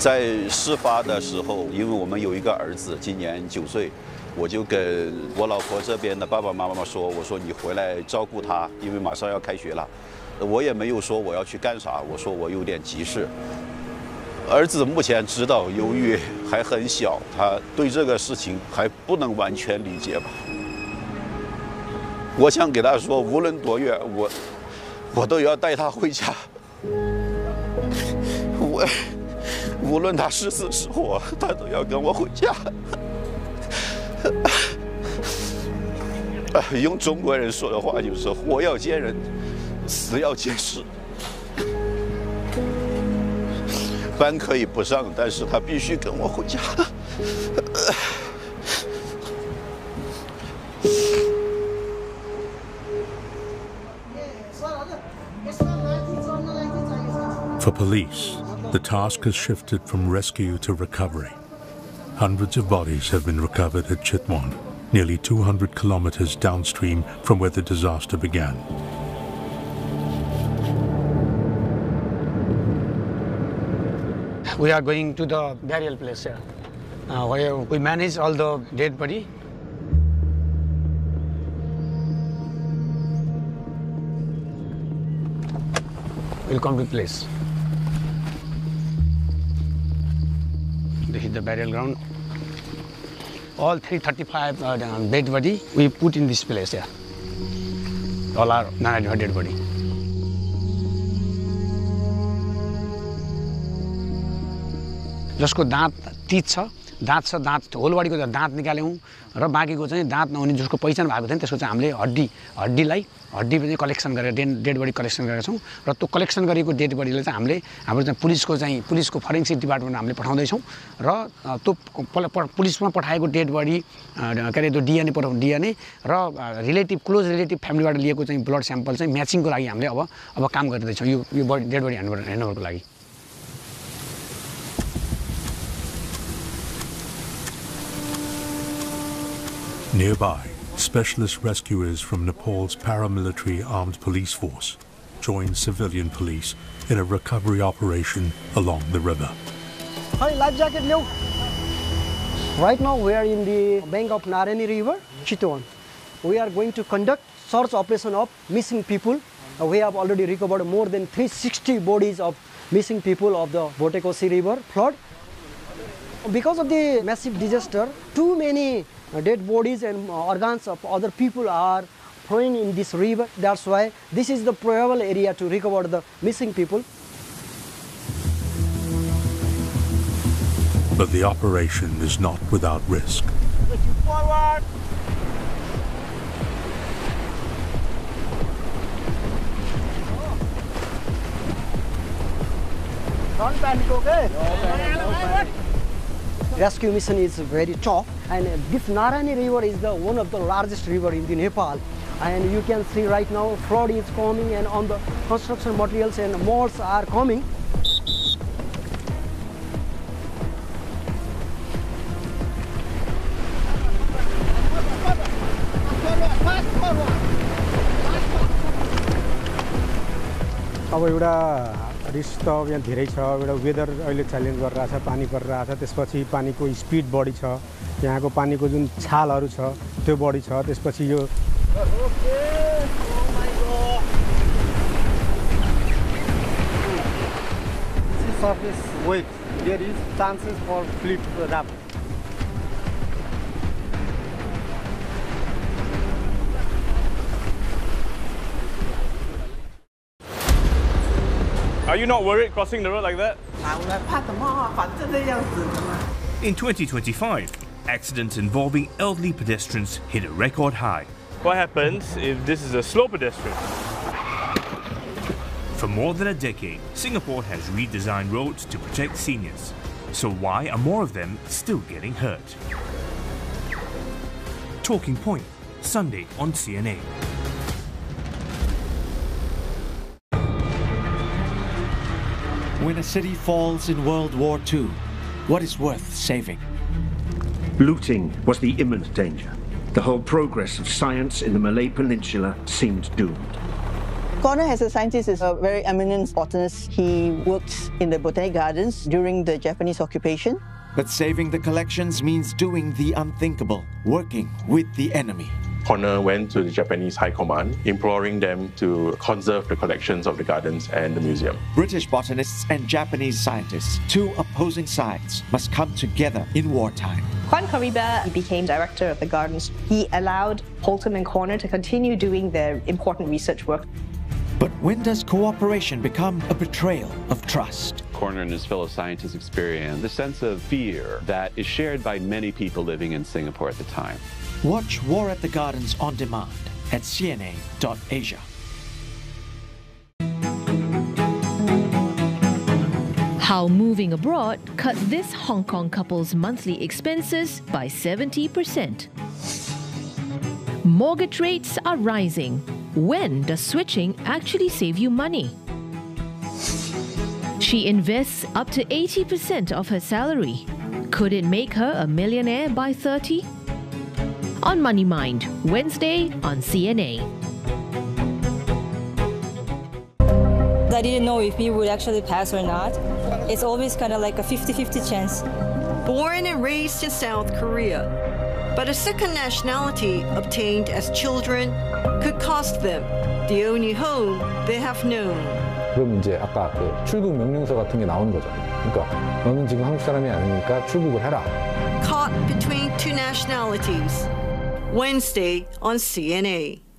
在事发的时候，因为我们有一个儿子，今年9岁，我就跟我老婆这边的爸爸妈妈说：“我说你回来照顾他，因为马上要开学了。”我也没有说我要去干啥，我说我有点急事。儿子目前知道，由于还很小，他对这个事情还不能完全理解吧。我想给他说，无论多远，我都要带他回家。无论他是死是活，他都要跟我回家。用中国人说的话就是“活要见人，死要见尸”。班可以不上，但是他必须跟我回家。 For police, the task has shifted from rescue to recovery. Hundreds of bodies have been recovered at Chitwan, nearly 200 kilometers downstream from where the disaster began. We are going to the burial place here, where we manage all the dead body. We'll come to the place. This is the burial ground. All 335 dead body we put in this place here. All are dead body. जसको दाँत teach छ दाँत whole बडीको दाँत निकाल्यौँ र बाँकीको चाहिँ दाँत नहुने जसको पहिचान भएको थियो त्यसको चाहिँ हामीले हड्डी पनि कलेक्सन गरेर डेड बडी कलेक्सन गरेका छौँ र त्यो कलेक्सन गरेको डेड बडीलाई चाहिँ हामीले हाम्रो चाहिँ पुलिसको फरेन्सिक डिपार्टमेन्ट हामीले पठाउँदैछौँ र त्यो पुलिसमा पठाएको डेड बडी के अरे त्यो डिएनए र क्लोज रिलेटिभ फ्यामिलीबाट लिएको चाहिँ ब्लड स्याम्पल चाहिँ म्याचिङको लागि हामीले अब काम गर्दैछौँ यो डेड बडी ह्यान्डओभरको लागि। Nearby, specialist rescuers from Nepal's paramilitary armed police force joined civilian police in a recovery operation along the river. Hi, life jacket now. Right now we are in the bank of Narani River, Chitwan. We are going to conduct search operation of missing people. We have already recovered more than 360 bodies of missing people of the Botekosi River flood. Because of the massive disaster, too many dead bodies and organs of other people are flowing in this river. That's why this is the probable area to recover the missing people. But the operation is not without risk. Forward. Don't panic, okay? Rescue mission is very tough, and this Narani River is one of the largest river in the Nepal. And you can see right now flood is coming, and on the construction materials and molds are coming. अब एउटा risk त अब यहाँ धेरै छ एउटा weather अहिले challenge गरिरहेछ पानी परिरहेछ त्यसपछि पानीको स्पिड बढी छ यहाँको पानीको जुन छालहरू छ त्यो बढी छ त्यसपछि यो surface weight there is chances for flip raft. Are you not worried crossing the road like that? In 2025, accidents involving elderly pedestrians hit a record high. What happens if this is a slow pedestrian? For more than a decade, Singapore has redesigned roads to protect seniors. So why are more of them still getting hurt? Talking Point, Sunday on CNA. When a city falls in World War II, what is worth saving? Looting was the imminent danger. The whole progress of science in the Malay Peninsula seemed doomed. Connor, as a scientist, is a very eminent botanist. He worked in the Botanic Gardens during the Japanese occupation. But saving the collections means doing the unthinkable, working with the enemy. Connor went to the Japanese High Command, imploring them to conserve the collections of the gardens and the museum. British botanists and Japanese scientists, two opposing sides, must come together in wartime. Juan Caribe became director of the gardens. He allowed Holtom and Connor to continue doing their important research work. But when does cooperation become a betrayal of trust? Connor and his fellow scientists experienced the sense of fear that is shared by many people living in Singapore at the time. Watch War at the Gardens on demand at cna.asia. How moving abroad cut this Hong Kong couple's monthly expenses by 70%. Mortgage rates are rising. When does switching actually save you money? She invests up to 80% of her salary. Could it make her a millionaire by 30? On Money Mind, Wednesday on CNA. I didn't know if we would actually pass or not. It's always kind of like a 50-50 chance. Born and raised in South Korea, but a second nationality obtained as children could cost them the only home they have known. 그럼 이제 아까 그 출국 명령서 같은 게 나오는 거죠. 그러니까 너는 지금 한국 사람이 아니니까 출국을 해라. Caught between two nationalities. Wednesday on CNA.